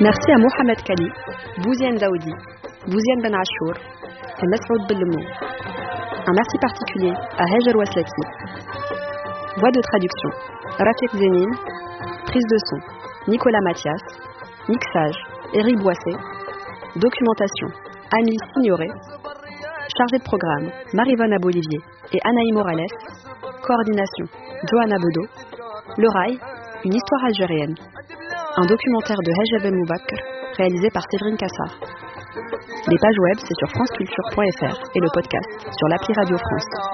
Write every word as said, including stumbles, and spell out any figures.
Merci à Mohamed Kali, Bouziane Daoudi, Bouziane Ben Achour et Mesroud Bellemou. Un merci particulier à Hajar Waslati. Voix de traduction, Rafik Zénine. Prise de son, Nicolas Mathias. Mixage, Éric Boissé. Documentation, Amélie Signoret. Chargée de programme, Marie-Vonne Abolivier et Anaï Morales. Coordination, Johanna Bedeau. Le Rail, une histoire algérienne. Un documentaire de Hajj Ben Moubakr, réalisé par Séverine Cassard. Les pages web, c'est sur franceculture point f r et le podcast sur l'appli Radio France.